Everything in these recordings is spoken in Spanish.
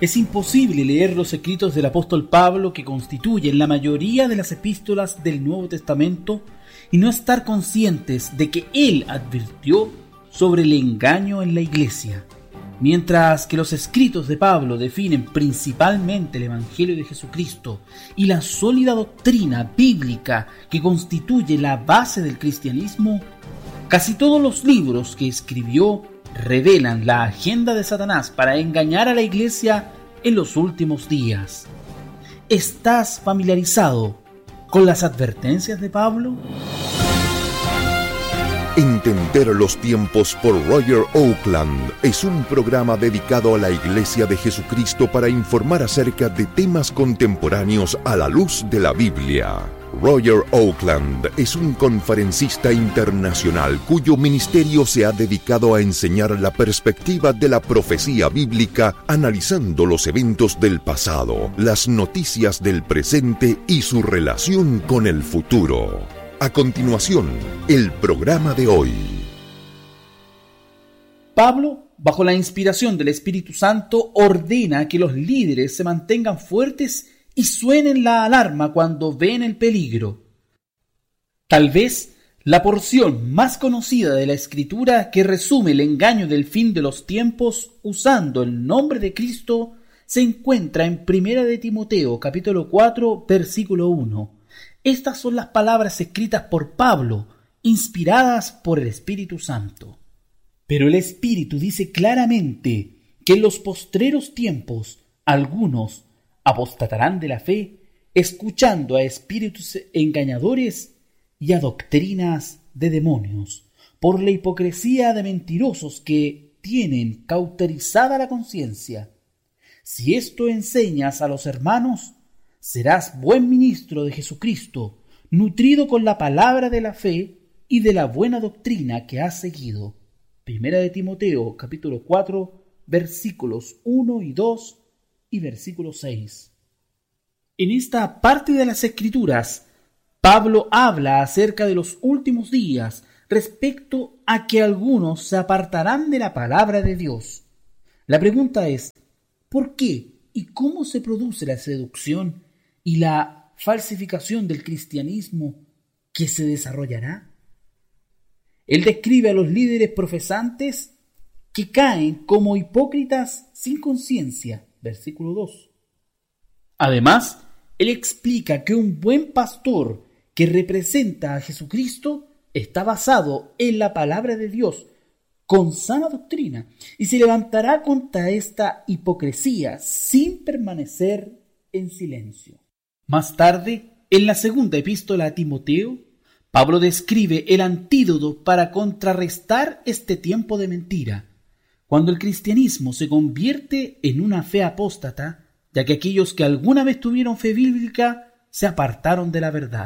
Es imposible leer los escritos del apóstol Pablo, que constituyen la mayoría de las epístolas del Nuevo Testamento, y no estar conscientes de que él advirtió sobre el engaño en la iglesia. Mientras que los escritos de Pablo definen principalmente el Evangelio de Jesucristo y la sólida doctrina bíblica que constituye la base del cristianismo, casi todos los libros que escribió revelan la agenda de Satanás para engañar a la iglesia en los últimos días. ¿Estás familiarizado con las advertencias de Pablo? Entender los tiempos por Roger Oakland es un programa dedicado a la Iglesia de Jesucristo para informar acerca de temas contemporáneos a la luz de la Biblia. Roger Oakland es un conferencista internacional cuyo ministerio se ha dedicado a enseñar la perspectiva de la profecía bíblica, analizando los eventos del pasado, las noticias del presente y su relación con el futuro. A continuación, el programa de hoy. Pablo, bajo la inspiración del Espíritu Santo, ordena que los líderes se mantengan fuertes y suenen la alarma cuando ven el peligro. Tal vez la porción más conocida de la Escritura que resume el engaño del fin de los tiempos usando el nombre de Cristo se encuentra en 1 de Timoteo, capítulo 4, versículo 1. Estas son las palabras escritas por Pablo, inspiradas por el Espíritu Santo. Pero el Espíritu dice claramente que en los postreros tiempos algunos apostatarán de la fe, escuchando a espíritus engañadores y a doctrinas de demonios, por la hipocresía de mentirosos que tienen cauterizada la conciencia. Si esto enseñas a los hermanos, serás buen ministro de Jesucristo, nutrido con la palabra de la fe y de la buena doctrina que has seguido. 1 de Timoteo, capítulo 4, versículos 1 y 2 y versículo 6. En esta parte de las Escrituras, Pablo habla acerca de los últimos días respecto a que algunos se apartarán de la palabra de Dios. La pregunta es, ¿por qué y cómo se produce la seducción y la falsificación del cristianismo que se desarrollará? Él describe a los líderes profesantes que caen como hipócritas sin conciencia, versículo 2. Además, él explica que un buen pastor que representa a Jesucristo está basado en la palabra de Dios con sana doctrina y se levantará contra esta hipocresía sin permanecer en silencio. Más tarde, en la segunda epístola a Timoteo, Pablo describe el antídoto para contrarrestar este tiempo de mentira, cuando el cristianismo se convierte en una fe apóstata, ya que aquellos que alguna vez tuvieron fe bíblica se apartaron de la verdad.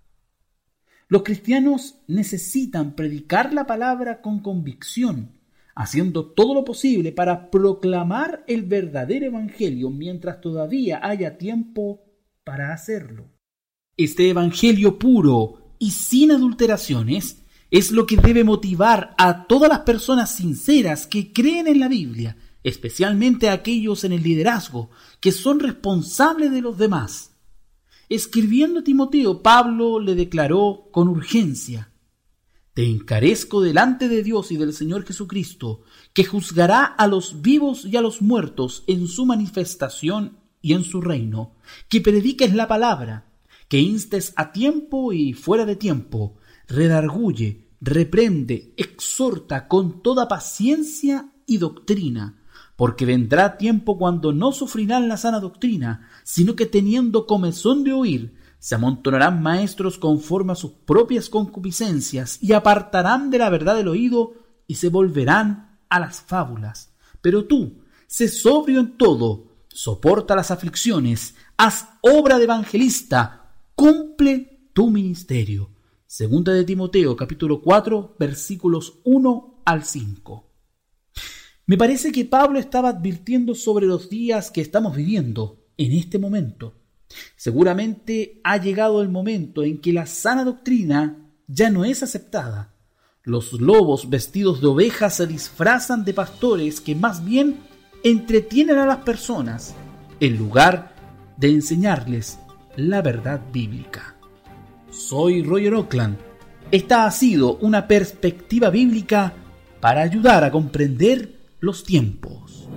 Los cristianos necesitan predicar la palabra con convicción, haciendo todo lo posible para proclamar el verdadero evangelio mientras todavía haya tiempo para hacerlo. Este evangelio puro y sin adulteraciones es lo que debe motivar a todas las personas sinceras que creen en la Biblia, especialmente a aquellos en el liderazgo que son responsables de los demás. Escribiendo a Timoteo, Pablo le declaró con urgencia: te encarezco delante de Dios y del Señor Jesucristo, que juzgará a los vivos y a los muertos en su manifestación y en su reino, que prediques la palabra, que instes a tiempo y fuera de tiempo, redarguye, reprende, exhorta con toda paciencia y doctrina, porque vendrá tiempo cuando no sufrirán la sana doctrina, sino que teniendo comezón de oír, se amontonarán maestros conforme a sus propias concupiscencias y apartarán de la verdad del oído y se volverán a las fábulas. Pero tú, sé sobrio en todo, soporta las aflicciones, haz obra de evangelista, cumple tu ministerio. Segunda de Timoteo, capítulo 4, versículos 1 al 5. Me parece que Pablo estaba advirtiendo sobre los días que estamos viviendo en este momento. Seguramente ha llegado el momento en que la sana doctrina ya no es aceptada. Los lobos vestidos de ovejas se disfrazan de pastores que más bien entretienen a las personas en lugar de enseñarles la verdad bíblica. Soy Roger Oakland. Esta ha sido una perspectiva bíblica para ayudar a comprender los tiempos.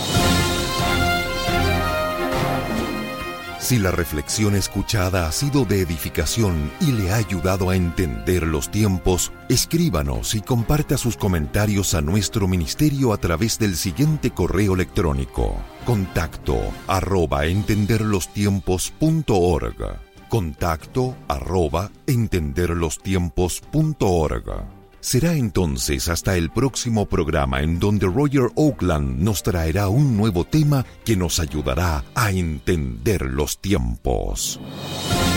Si la reflexión escuchada ha sido de edificación y le ha ayudado a entender los tiempos, escríbanos y comparta sus comentarios a nuestro ministerio a través del siguiente correo electrónico: contacto@entenderlostiempos.org. contacto@entenderlostiempos.org. Será entonces hasta el próximo programa, en donde Roger Oakland nos traerá un nuevo tema que nos ayudará a entender los tiempos.